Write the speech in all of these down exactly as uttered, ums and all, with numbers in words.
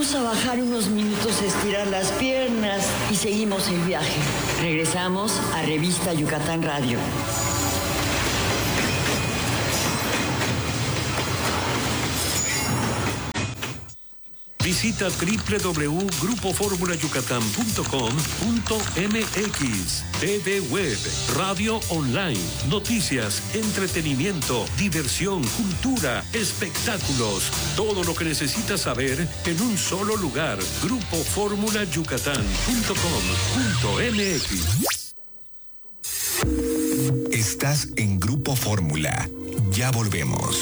Vamos a bajar unos minutos a estirar las piernas y seguimos el viaje. Regresamos a Revista Yucatán Radio. Visita doble u doble u doble u punto grupo formula yucatán punto com punto m x. T V Web, radio online, noticias, entretenimiento, diversión, cultura, espectáculos. Todo lo que necesitas saber en un solo lugar. grupo formula yucatán punto com punto m x. Estás en Grupo Fórmula. Ya volvemos.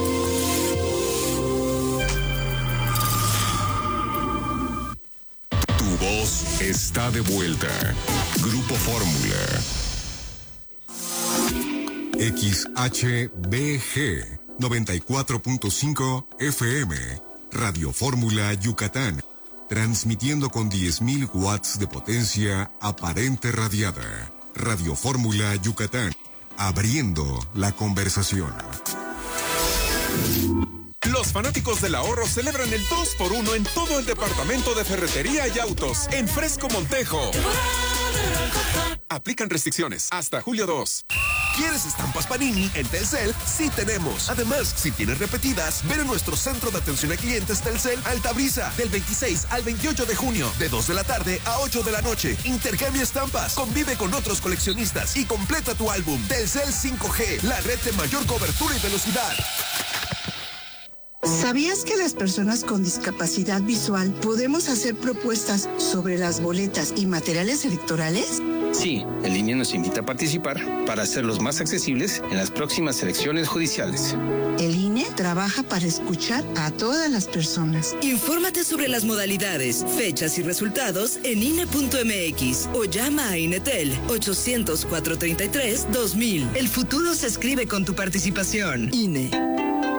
Voz está de vuelta. Grupo Fórmula. X H B G noventa y cuatro punto cinco F M. Radio Fórmula Yucatán. Transmitiendo con diez mil watts de potencia aparente radiada. Radio Fórmula Yucatán. Abriendo la conversación. Los fanáticos del ahorro celebran el dos por uno en todo el departamento de ferretería y autos en Fresco Montejo. Aplican restricciones hasta julio dos. ¿Quieres estampas Panini? En Telcel sí tenemos. Además, si tienes repetidas, ven a nuestro centro de atención a clientes Telcel Altabrisa del veintiséis al veintiocho de junio, de dos de la tarde a ocho de la noche. Intercambia estampas, convive con otros coleccionistas y completa tu álbum. Telcel cinco G, la red de mayor cobertura y velocidad. ¿Sabías que las personas con discapacidad visual podemos hacer propuestas sobre las boletas y materiales electorales? Sí, el I N E nos invita a participar para hacerlos más accesibles en las próximas elecciones judiciales. El I N E trabaja para escuchar a todas las personas. Infórmate sobre las modalidades, fechas y resultados en I N E punto m x o llama a INETEL ochocientos, cuatrocientos treinta y tres, dos mil. El futuro se escribe con tu participación. I N E.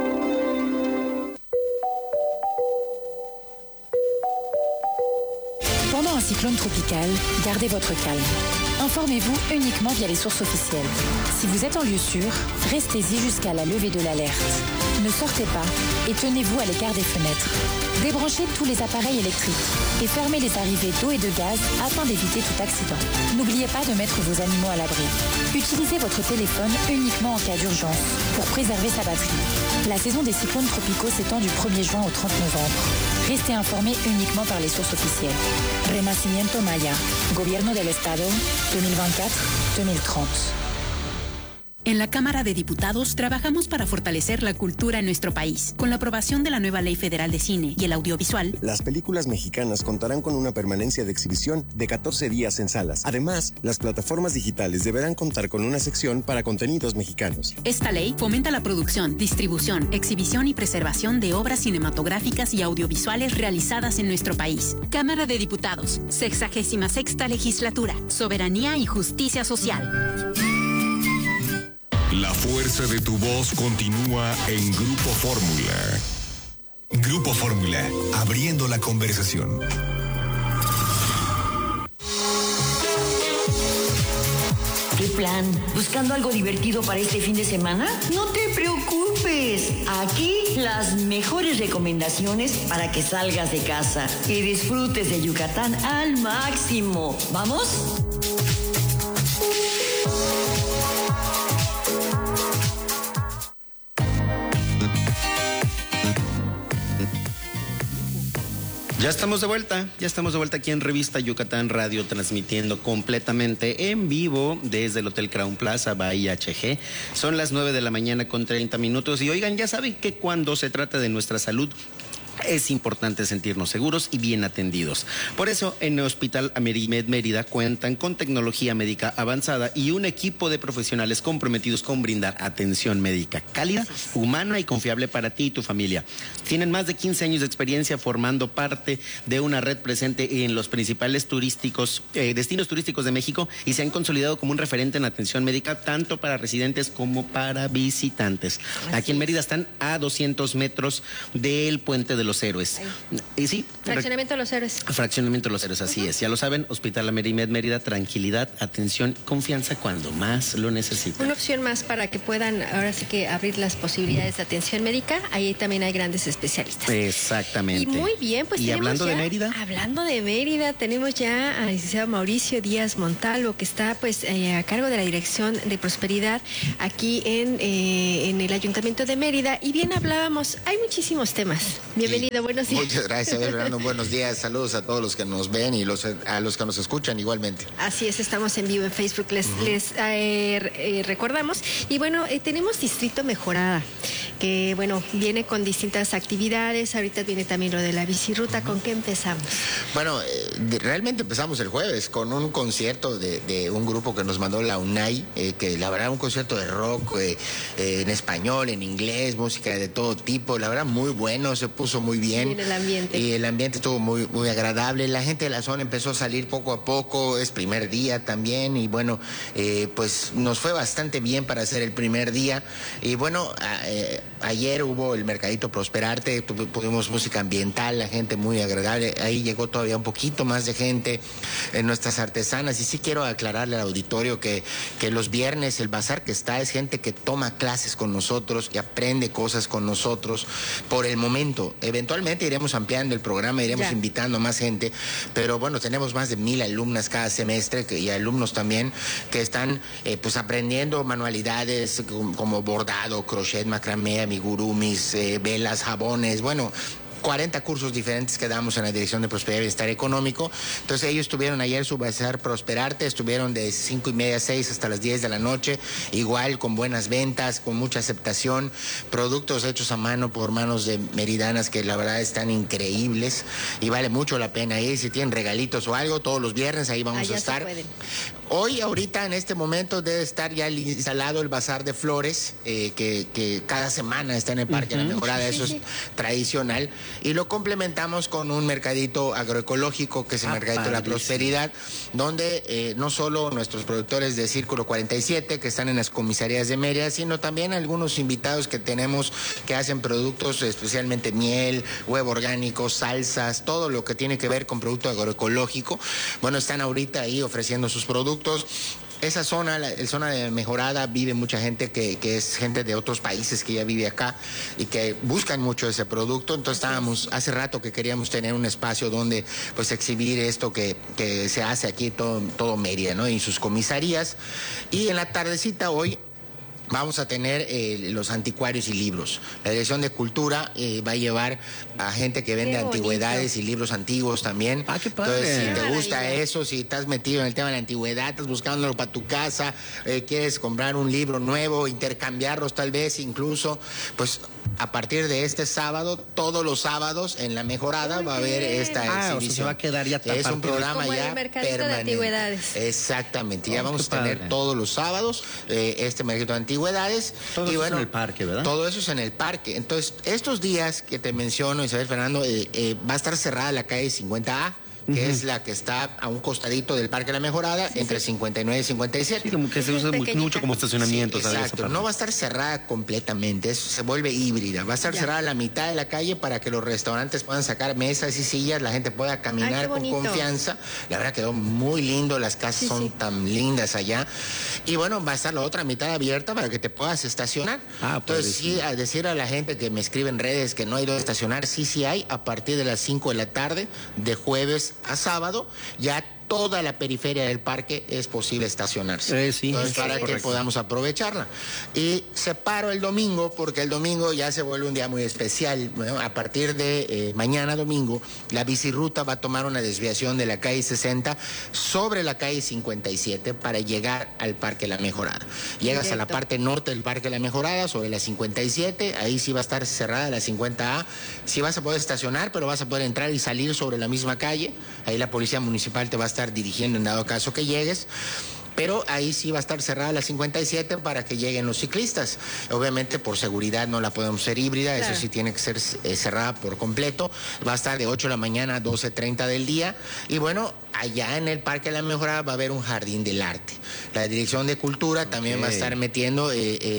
Pendant un cyclone tropical, gardez votre calme. Informez-vous uniquement via les sources officielles. Si vous êtes en lieu sûr, restez-y jusqu'à la levée de l'alerte. Ne sortez pas et tenez-vous à l'écart des fenêtres. Débranchez tous les appareils électriques et fermez les arrivées d'eau et de gaz afin d'éviter tout accident. N'oubliez pas de mettre vos animaux à l'abri. Utilisez votre téléphone uniquement en cas d'urgence pour préserver sa batterie. La saison des cyclones tropicaux s'étend du premier juin au trente novembre. Restez informés uniquement par les sources officielles. Renacimiento Maya, Gobierno del Estado, dos mil veinticuatro a dos mil treinta. En la Cámara de Diputados trabajamos para fortalecer la cultura en nuestro país. Con la aprobación de la nueva Ley Federal de Cine y el Audiovisual, las películas mexicanas contarán con una permanencia de exhibición de catorce días en salas. Además, las plataformas digitales deberán contar con una sección para contenidos mexicanos. Esta ley fomenta la producción, distribución, exhibición y preservación de obras cinematográficas y audiovisuales realizadas en nuestro país. Cámara de Diputados, sexagésima sexta legislatura, soberanía y justicia social. La fuerza de tu voz continúa en Grupo Fórmula. Grupo Fórmula, abriendo la conversación. ¿Qué plan? ¿Buscando algo divertido para este fin de semana? No te preocupes. Aquí las mejores recomendaciones para que salgas de casa y disfrutes de Yucatán al máximo. ¿Vamos? Ya estamos de vuelta, ya estamos de vuelta aquí en Revista Yucatán Radio, transmitiendo completamente en vivo desde el Hotel Crown Plaza, Bahía H G. Son las nueve de la mañana con treinta minutos y oigan, ya saben que cuando se trata de nuestra salud, es importante sentirnos seguros y bien atendidos. Por eso, en el Hospital Amerimed Mérida cuentan con tecnología médica avanzada y un equipo de profesionales comprometidos con brindar atención médica cálida, humana y confiable para ti y tu familia. Tienen más de quince años de experiencia formando parte de una red presente en los principales turísticos, eh, destinos turísticos de México y se han consolidado como un referente en atención médica tanto para residentes como para visitantes. Aquí en Mérida están a doscientos metros del puente de de los Héroes. Y sí, Fraccionamiento de los Héroes. Fraccionamiento de los Héroes, así uh-huh. es. Ya lo saben, Hospital Amerimed Mérida, tranquilidad, atención, confianza cuando más lo necesitan. Una opción más para que puedan ahora sí que abrir las posibilidades de atención médica. Ahí también hay grandes especialistas. Exactamente. Y muy bien, pues y tenemos hablando ya, de Mérida. Hablando de Mérida, tenemos ya al licenciado Mauricio Díaz Montalvo, que está pues eh, a cargo de la Dirección de Prosperidad aquí en, eh, en el Ayuntamiento de Mérida. Y bien hablábamos, hay muchísimos temas. Bienvenido, sí. Buenos días. Muchas gracias, Fernando. Buenos días, saludos a todos los que nos ven y los, a los que nos escuchan igualmente. Así es, estamos en vivo en Facebook, les, uh-huh. les eh, eh, recordamos. Y bueno, eh, tenemos Distrito Mejorada, que bueno, viene con distintas actividades. Ahorita viene también lo de la bicirruta. Uh-huh. ¿Con qué empezamos? Bueno, eh, realmente empezamos el jueves con un concierto de, de un grupo que nos mandó la UNAI, eh, que la verdad un concierto de rock eh, eh, en español, en inglés, música de todo tipo, la verdad muy bueno, se puso muy bien. Y el ambiente. Y el ambiente estuvo muy, muy agradable, la gente de la zona empezó a salir poco a poco, es primer día también y bueno, eh, pues nos fue bastante bien para hacer el primer día y bueno, a, eh, ayer hubo el Mercadito Prosperarte, tuvimos música ambiental, la gente muy agradable, ahí llegó todavía un poquito más de gente, en nuestras artesanas y sí quiero aclararle al auditorio que, que los viernes el bazar que está es gente que toma clases con nosotros, que aprende cosas con nosotros por el momento, eventualmente iremos ampliando el programa, iremos ya. invitando a más gente, pero bueno, tenemos más de mil alumnas cada semestre que, y alumnos también que están eh, pues aprendiendo manualidades como bordado, crochet, macramé, amigurumis, eh, velas, jabones, bueno, cuarenta cursos diferentes que damos en la Dirección de Prosperidad y Bienestar Económico. Entonces ellos estuvieron ayer su bazar Prosperarte, estuvieron de cinco y media a seis hasta las diez de la noche, igual con buenas ventas, con mucha aceptación, productos hechos a mano por manos de meridanas que la verdad están increíbles y vale mucho la pena ir. Si tienen regalitos o algo, todos los viernes ahí vamos Allá a estar. Hoy, ahorita, en este momento, debe estar ya instalado el bazar de flores, eh, que, que cada semana está en el Parque uh-huh. La Mejorada, eso es tradicional. Y lo complementamos con un mercadito agroecológico, que es el ah, Mercadito de la Prosperidad, donde eh, no solo nuestros productores de Círculo cuarenta y siete, que están en las comisarías de Mérida, sino también algunos invitados que tenemos que hacen productos, especialmente miel, huevo orgánico, salsas, todo lo que tiene que ver con producto agroecológico. Bueno, están ahorita ahí ofreciendo sus productos. Esa zona, la, la zona de Mejorada, vive mucha gente que, que es gente de otros países que ya vive acá y que buscan mucho ese producto. Entonces estábamos, hace rato que queríamos tener un espacio donde pues exhibir esto que, que se hace aquí todo, todo Mérida, ¿no? Y sus comisarías. Y en la tardecita hoy vamos a tener eh, los anticuarios y libros. La Dirección de Cultura eh, va a llevar a gente que vende antigüedades y libros antiguos también. Ah, qué padre. Entonces, si qué te gusta maravilla. eso, si estás metido en el tema de la antigüedad, estás buscándolo para tu casa, eh, quieres comprar un libro nuevo, intercambiarlos tal vez incluso, pues a partir de este sábado, todos los sábados en La Mejorada Muy va a haber bien. esta ah, exhibición. O sea, se va a quedar ya Es un programa Como ya el mercadito permanente. de antigüedades. Exactamente, ya Oh, vamos a tener padre. todos los sábados eh, este mercadito de antigüedades. Todo y eso bueno, es en el parque, ¿verdad? Todo eso es en el parque. Entonces, estos días que te menciono, Isabel Fernando, eh, eh, va a estar cerrada la calle cincuenta A, que uh-huh. es la que está a un costadito del Parque La Mejorada, sí, entre sí. cincuenta y nueve y cincuenta y siete. Sí, como que se usa mucho, mucho como estacionamiento. Sí, exacto, no va a estar cerrada completamente, eso se vuelve híbrida, va a estar ya. cerrada la mitad de la calle para que los restaurantes puedan sacar mesas y sillas, la gente pueda caminar Ay, con confianza. La verdad quedó muy lindo, las casas sí, son sí. tan lindas allá. Y bueno, va a estar la otra mitad abierta para que te puedas estacionar. Ah, Entonces, sí, a decir a la gente que me escribe en redes que no hay donde estacionar, sí, sí hay, a partir de las cinco de la tarde, de jueves a sábado, ya toda la periferia del parque es posible estacionarse. Eh, sí, Entonces, para correcto. que podamos aprovecharla. Y separo el domingo, porque el domingo ya se vuelve un día muy especial. Bueno, a partir de eh, mañana domingo, la bicirruta va a tomar una desviación de la calle sesenta sobre la calle cincuenta y siete para llegar al Parque La Mejorada. Llegas Directo. a la parte norte del Parque La Mejorada, sobre la cincuenta y siete, ahí sí va a estar cerrada la cincuenta A. Sí vas a poder estacionar, pero vas a poder entrar y salir sobre la misma calle. Ahí la policía municipal te va a estar dirigiendo en dado caso que llegues. Pero ahí sí va a estar cerrada la cincuenta y siete para que lleguen los ciclistas. Obviamente por seguridad no la podemos hacer híbrida, claro. Eso sí tiene que ser eh, cerrada por completo. Va a estar de ocho de la mañana a doce treinta del día. Y bueno, allá en el Parque La Mejorada va a haber un jardín del arte. La Dirección de Cultura okay. también va a estar metiendo eh, eh,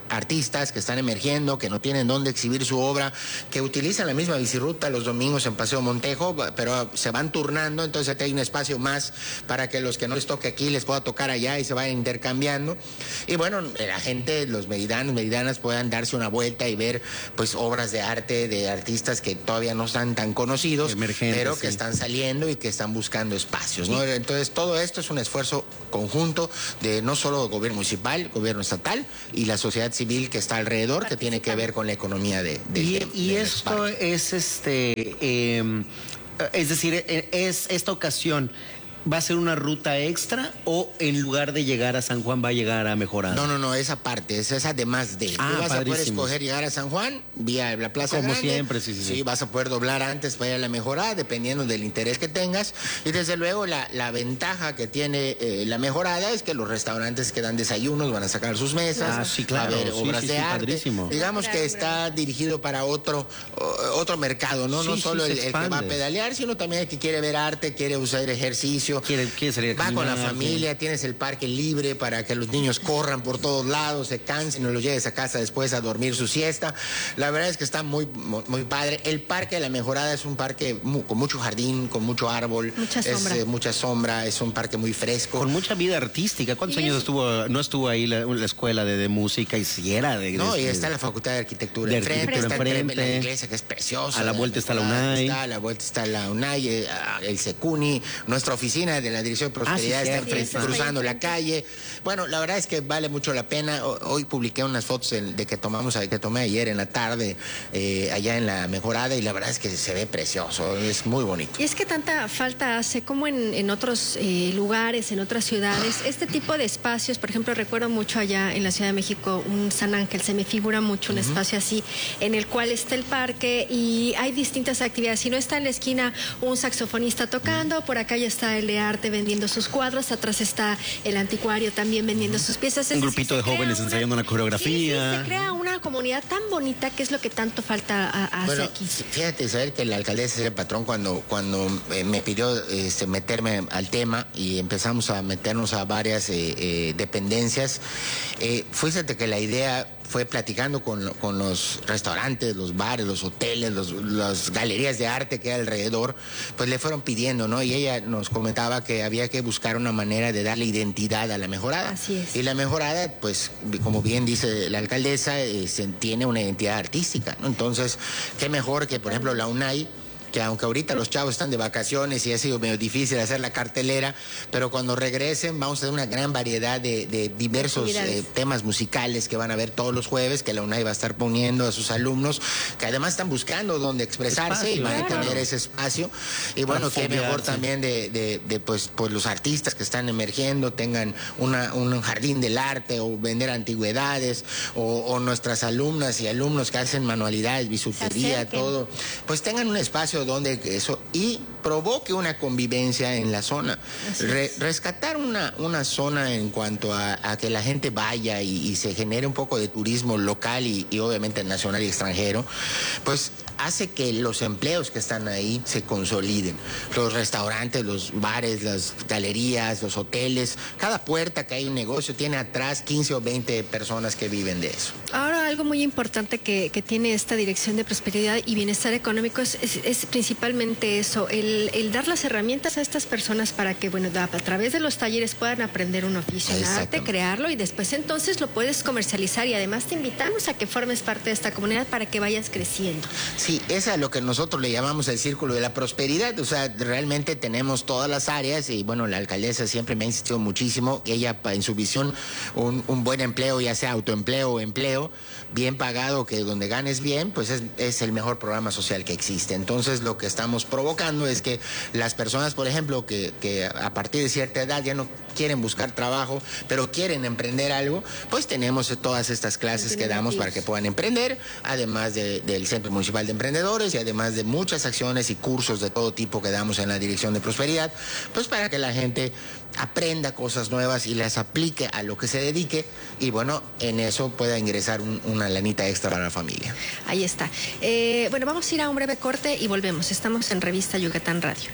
artistas que están emergiendo, que no tienen dónde exhibir su obra, que utilizan la misma bicirruta los domingos en Paseo Montejo, pero se van turnando, entonces hay un espacio más para que los que no les toque aquí les pueda tocar allá y se vayan intercambiando. Y bueno, la gente, los meridanos, meridanas puedan darse una vuelta y ver pues obras de arte de artistas que todavía no están tan conocidos, emergentes, pero que sí. están saliendo y que están buscando espacios, ¿no? Entonces todo esto es un esfuerzo conjunto de no solo gobierno municipal, gobierno estatal y la sociedad civil que está alrededor, que tiene que ver con la economía de, de y, de, y de esto es este eh, es decir, es esta ocasión ¿va a ser una ruta extra o en lugar de llegar a San Juan va a llegar a Mejorada? No, no, no, esa parte, es esa además de. Ah, Tú vas padrísimo. a poder escoger llegar a San Juan vía la Plaza Como Grande. siempre, sí, sí, sí. Sí, vas a poder doblar antes para ir a la Mejorada, dependiendo del interés que tengas. Y desde luego la, la ventaja que tiene eh, la Mejorada es que los restaurantes que dan desayunos van a sacar sus mesas. Ah, sí, claro. Va a haber Sí, obras sí, de sí, arte. padrísimo. Digamos que está dirigido para otro, otro mercado, ¿no? Sí, no sí, solo se el, el que va a expande. pedalear, sino también el que quiere ver arte, quiere usar ejercicio. Quiere, quiere salir a Va con la caminar, familia, tienes el parque libre para que los niños corran por todos lados, se cansen y los lleves a casa después a dormir su siesta. La verdad es que está muy, muy padre. El parque de la Mejorada es un parque mu- con mucho jardín, con mucho árbol. Mucha sombra. Es eh, mucha sombra, es un parque muy fresco. Con mucha vida artística. ¿Cuántos Y años es- estuvo, no estuvo ahí la, la escuela de, de música y si era de... No, de- y está la Facultad de Arquitectura de enfrente, Arquitectura está el- enfrente. la iglesia que es preciosa. A la vuelta está la UNAI. Está, a la vuelta está la UNAI, eh, el Secuni, nuestra oficina de la Dirección de Prosperidad Ah, sí, está cierto, enfrente, está ahí cruzando la enfrente. calle. Bueno, la verdad es que vale mucho la pena. Ho- Hoy publiqué unas fotos en- de que tomamos, que tomé ayer en la tarde, eh, allá en la Mejorada, y la verdad es que se ve precioso, es muy bonito. Y es que tanta falta hace como en, en otros eh, lugares, en otras ciudades, este tipo de espacios. Por ejemplo, recuerdo mucho allá en la Ciudad de México un San Ángel, se me figura mucho un espacio así, en el cual está el parque y hay distintas actividades. Si no está en la esquina un saxofonista tocando, por acá ya está el de arte vendiendo sus cuadros, atrás está el anticuario también vendiendo sus piezas. Es Un decir, grupito se de crea jóvenes una- ensayando una Sí, coreografía. sí, se crea una comunidad tan bonita que es lo que tanto falta a- hace Bueno, aquí. fíjate, saber que la alcaldesa es el patrón cuando, cuando eh, me pidió este, meterme al tema y empezamos a meternos a varias eh, eh, dependencias. Eh, fíjate que la idea fue platicando con, con los restaurantes, los bares, los hoteles, los, las galerías de arte que hay alrededor, pues le fueron pidiendo, ¿no? Y ella nos comentaba que había que buscar una manera de darle identidad a la Mejorada. Así es. Y la Mejorada, pues, como bien dice la alcaldesa, eh, se- tiene una identidad artística, ¿no? Entonces, qué mejor que, por ejemplo, la UNAI, que aunque ahorita los chavos están de vacaciones y ha sido medio difícil hacer la cartelera, pero cuando regresen vamos a tener una gran variedad de, de diversos Actividades. eh, temas musicales que van a ver todos los jueves, que la UNAI va a estar poniendo a sus alumnos, que además están buscando dónde expresarse Espacio, y van a claro. tener ese espacio. Y bueno, qué foguearse. mejor también de, de- de, pues, pues los artistas que están emergiendo tengan una, un jardín del arte o vender antigüedades, o, o nuestras alumnas y alumnos que hacen manualidades, bisutería, acerquen. todo, pues tengan un espacio donde eso y provoque una convivencia en la zona. Re- rescatar una, una zona en cuanto a, a que la gente vaya y, y se genere un poco de turismo local y, y obviamente nacional y extranjero, pues hace que los empleos que están ahí se consoliden. Los restaurantes, los bares, las galerías, los hoteles, cada puerta que hay un negocio tiene atrás quince o veinte personas que viven de eso. Ahora, algo muy importante que, que tiene esta Dirección de Prosperidad y Bienestar Económico es, es- es principalmente eso, el, el dar las herramientas a estas personas para que, bueno, a, a través de los talleres puedan aprender un oficio, un arte, Exactamente. crearlo y después entonces lo puedes comercializar, y además te invitamos a que formes parte de esta comunidad para que vayas creciendo. Sí, esa es lo que nosotros le llamamos el círculo de la prosperidad. O sea, realmente tenemos todas las áreas y bueno, la alcaldesa siempre me ha insistido muchísimo que ella, pa- en su visión, un, un buen empleo, ya sea autoempleo o empleo, bien pagado, que donde ganes bien, pues es, es el mejor programa social que existe. Entonces, lo que estamos provocando es que las personas, por ejemplo, que, que a partir de cierta edad ya no quieren buscar trabajo, pero quieren emprender algo, pues tenemos todas estas clases que damos para que puedan emprender, además de- del Centro Municipal de Emprendedores y además de muchas acciones y cursos de todo tipo que damos en la Dirección de Prosperidad, pues para que la gente aprenda cosas nuevas y las aplique a lo que se dedique y bueno, en eso pueda ingresar un- una lanita extra para la familia. Ahí está. Eh, bueno, vamos a ir a un breve corte y volvemos. Estamos en Revista Yucatán Radio.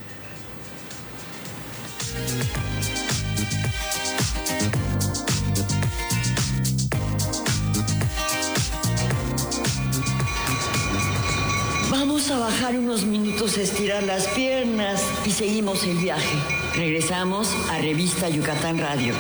Vamos a bajar unos minutos a estirar las piernas y seguimos el viaje. Regresamos a Revista Yucatán Radio.